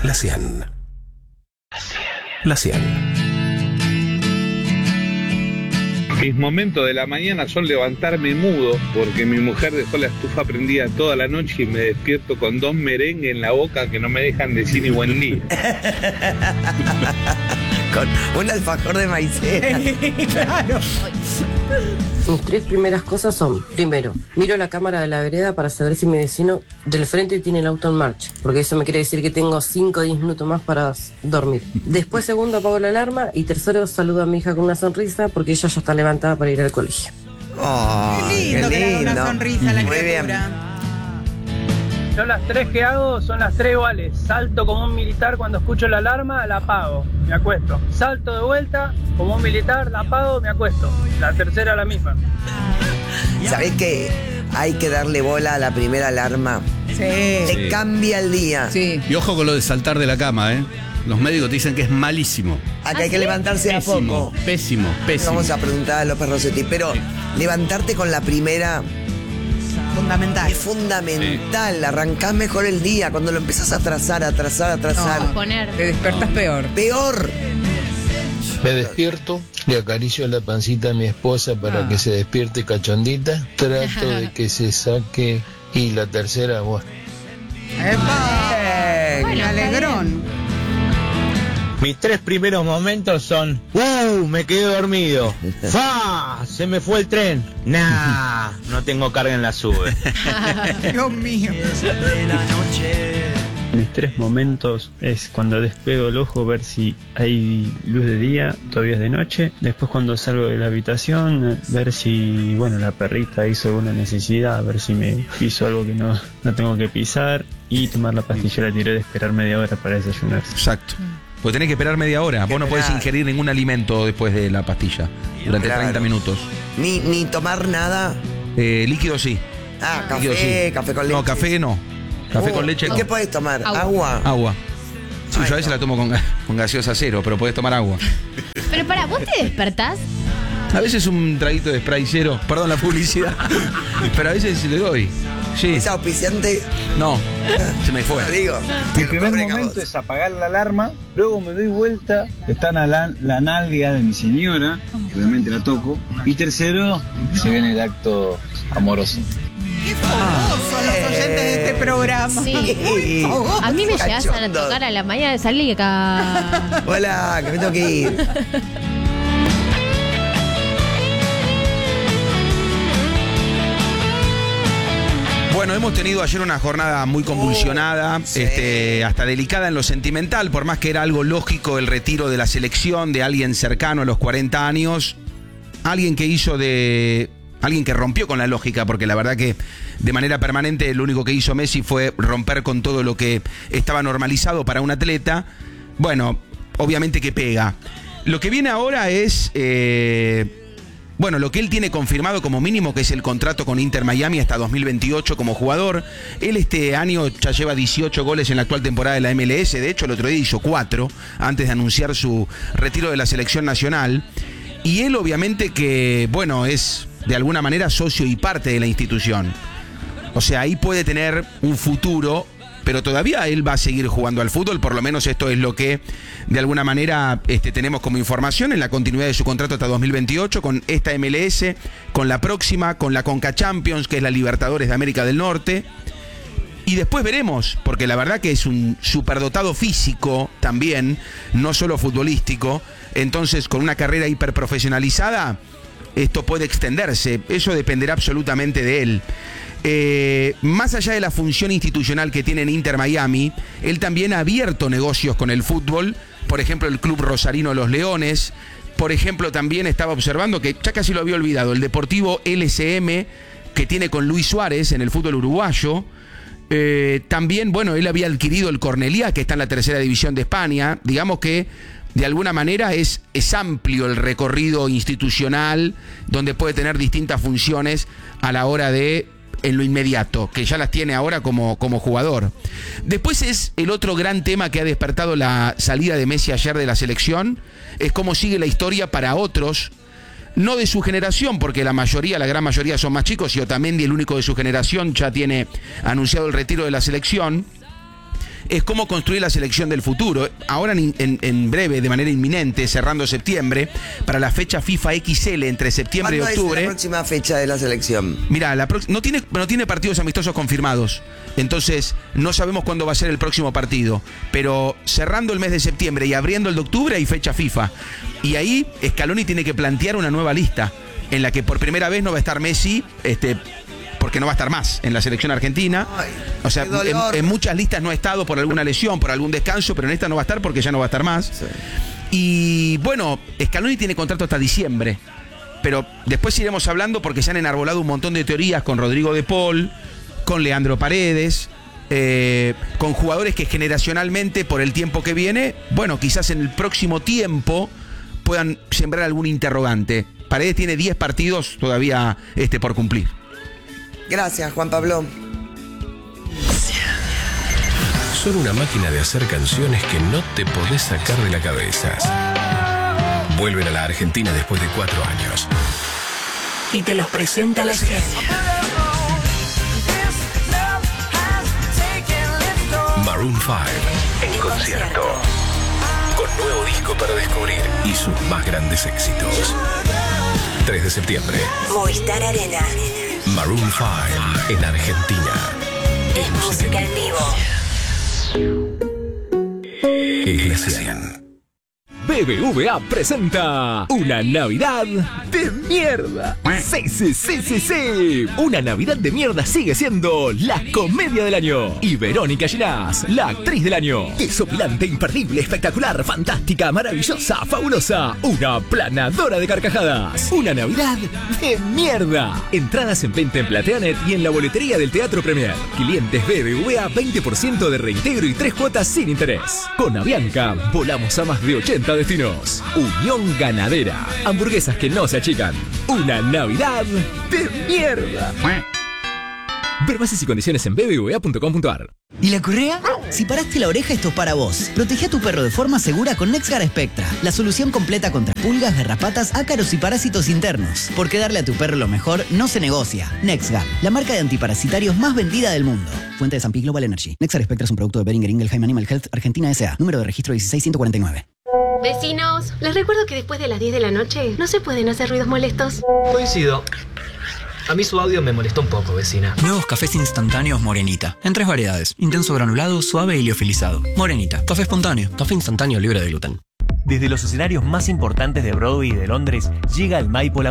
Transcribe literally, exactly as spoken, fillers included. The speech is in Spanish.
La cien. La cien. Mis momentos de la mañana son levantarme mudo porque mi mujer dejó la estufa prendida toda la noche y me despierto con dos merengues en la boca que no me dejan decir ni buen día. Con un alfajor de maicena. Claro. Mis tres primeras cosas son: primero, miro la cámara de la vereda para saber si mi vecino del frente tiene el auto en marcha, porque eso me quiere decir que tengo cinco o diez minutos más para dormir. Después, segundo, apago la alarma. Y tercero, saludo a mi hija con una sonrisa porque ella ya está levantada para ir al colegio. Oh, Qué lindo, qué que le haga una lindo. sonrisa a la Muy criatura. bien. Yo las tres que hago son las tres iguales. Salto como un militar cuando escucho la alarma, la apago, me acuesto. Salto de vuelta, como un militar, la apago, me acuesto. La tercera la misma. ¿Sabés que hay que darle bola a la primera alarma? Sí. Te cambia el día. Sí. Y ojo con lo de saltar de la cama, ¿eh? Los médicos te dicen que es malísimo. Acá hay que levantarse a Pésimo, poco. pésimo, pésimo. Vamos a preguntar a López Rossetti, pero levantarte con la primera Fundamental. es fundamental. Arrancás mejor el día cuando lo empezás a atrasar, a atrasar, a atrasar. Poner. Te despertás peor. Peor. Me despierto, le acaricio la pancita a mi esposa para Ah. que se despierte cachondita. Trato de que se saque. Y la tercera, bueno. ¡Epa! Bien. ¡Qué alegrón! Mis tres primeros momentos son: ¡Uh! Me quedé dormido. ¡Fa! Se me fue el tren. Nah, no tengo carga en la sube. Dios mío. Mis tres momentos es cuando despego el ojo, ver si hay luz de día, todavía es de noche. Después, cuando salgo de la habitación, ver si, bueno, la perrita hizo alguna necesidad, ver si me piso algo que no, no tengo que pisar. Y tomar la pastilla la tiré de esperar media hora para desayunar. Exacto. Pues tenés que esperar media hora. Vos no podés ingerir ningún alimento después de la pastilla durante Claro. treinta minutos. Ni, ni tomar nada. Eh, líquido sí. Ah, Líquido, café, sí. café con leche. No, café no. Café Uh, con leche ¿y no. qué podés tomar? Agua. Agua. Agua. Sí, Ay, yo a veces no. la tomo con, ga- con gaseosa cero, pero podés tomar agua. Pero para, ¿vos te despertás? A veces un traguito de spray cero, perdón la publicidad, pero a veces le doy. Sí. ¿Es auspiciante? No, se me fue. Lo digo. Mi primer momento es apagar la alarma, luego me doy vuelta, está la, la, la nalga de mi señora, que obviamente la toco, y tercero, se viene el acto amoroso. ¡Qué famosos los oyentes de este programa! Sí. A mí me llegas a Cachondo. tocar a la mañana de salir acá. Hola, que me tengo que ir. Bueno, hemos tenido ayer una jornada muy convulsionada, Oh, sí. este, hasta delicada en lo sentimental, por más que era algo lógico el retiro de la selección de alguien cercano a los cuarenta años, alguien que hizo de... alguien que rompió con la lógica, porque la verdad que de manera permanente lo único que hizo Messi fue romper con todo lo que estaba normalizado para un atleta. Bueno, obviamente que pega. Lo que viene ahora es... eh, Bueno, lo que él tiene confirmado como mínimo, que es el contrato con Inter Miami hasta dos mil veintiocho como jugador. Él este año ya lleva dieciocho goles en la actual temporada de la M L S. De hecho, el otro día hizo cuatro antes de anunciar su retiro de la selección nacional. Y él obviamente que, bueno, es de alguna manera socio y parte de la institución. O sea, ahí puede tener un futuro, pero todavía él va a seguir jugando al fútbol, por lo menos esto es lo que de alguna manera este, tenemos como información en la continuidad de su contrato hasta dos mil veintiocho, con esta M L S, con la próxima, con la Conca Champions, que es la Libertadores de América del Norte. Y después veremos, porque la verdad que es un superdotado físico también, no solo futbolístico, entonces con una carrera hiperprofesionalizada, esto puede extenderse, eso dependerá absolutamente de él. Eh, más allá de la función institucional que tiene en Inter Miami, él también ha abierto negocios con el fútbol, por ejemplo el club rosarino Los Leones, por ejemplo también estaba observando que ya casi lo había olvidado, el Deportivo L C M que tiene con Luis Suárez en el fútbol uruguayo. Eh, también, bueno, él había adquirido el Cornellá, que está en la tercera división de España. Digamos que de alguna manera es, es amplio el recorrido institucional, donde puede tener distintas funciones a la hora de, en lo inmediato, que ya las tiene ahora como, como jugador. Después es el otro gran tema que ha despertado la salida de Messi ayer de la selección, es cómo sigue la historia para otros, no de su generación, porque la mayoría, la gran mayoría son más chicos, y Otamendi, el único de su generación, ya tiene anunciado el retiro de la selección. es cómo construir la selección del futuro. Ahora en, en, en breve, de manera inminente, cerrando septiembre, para la fecha FIFA X L entre septiembre y ¿Cuándo octubre. es la próxima fecha de la selección? Mira, la prox- no tiene, no tiene partidos amistosos confirmados. Entonces, no sabemos cuándo va a ser el próximo partido. Pero cerrando el mes de septiembre y abriendo el de octubre hay fecha FIFA. Y ahí Scaloni tiene que plantear una nueva lista en la que por primera vez no va a estar Messi, este, porque no va a estar más en la selección argentina. Ay, o sea, en, en muchas listas no ha estado por alguna lesión, por algún descanso, pero en esta no va a estar porque ya no va a estar más. Sí. Y bueno, Scaloni tiene contrato hasta diciembre. Pero después iremos hablando porque se han enarbolado un montón de teorías con Rodrigo de Paul, con Leandro Paredes, eh, con jugadores que generacionalmente, por el tiempo que viene, bueno, quizás en el próximo tiempo puedan sembrar algún interrogante. Paredes tiene diez partidos todavía este, por cumplir. Gracias, Juan Pablo. Son una máquina de hacer canciones que no te podés sacar de la cabeza. Vuelven a la Argentina después de cuatro años. Y te los presenta la gente. Maroon cinco en concierto. Con nuevo disco para descubrir y sus más grandes éxitos. tres de septiembre. Movistar Arena. Maroon cinco en Argentina. Es música en vivo. Es la cien. B B V A presenta una Navidad de mierda. Sí, sí, sí, sí, sí. Una Navidad de mierda sigue siendo la comedia del año. Y Verónica Ginás, la actriz del año. Desopilante, imperdible, espectacular, fantástica, maravillosa, fabulosa. Una planadora de carcajadas. Una Navidad de mierda. Entradas en venta en Plateanet y en la boletería del Teatro Premier. Clientes B B V A, veinte por ciento de reintegro y tres cuotas sin interés. Con Avianca, volamos a más de ochenta destinos. Unión Ganadera. Hamburguesas que no se achican. Una Navidad de mierda. Ver bases y condiciones en b b v a punto com punto a r. ¿Y la correa? Si paraste la oreja, esto es para vos. Protege a tu perro de forma segura con NexGard Spectra, la solución completa contra pulgas, garrapatas, ácaros y parásitos internos. Porque darle a tu perro lo mejor no se negocia. NexGard, la marca de antiparasitarios más vendida del mundo. Fuente de San Pi Global Energy. NexGard Spectra es un producto de Boehringer Ingelheim Animal Health Argentina S A. Número de registro dieciséis ciento cuarenta y nueve. Vecinos, les recuerdo que después de las diez de la noche no se pueden hacer ruidos molestos. Coincido. A mí su audio me molestó un poco, vecina. Nuevos cafés instantáneos Morenita. En tres variedades. Intenso granulado, suave y liofilizado. Morenita. Café espontáneo. Café instantáneo libre de gluten. Desde los escenarios más importantes de Broadway y de Londres, llega el Maipo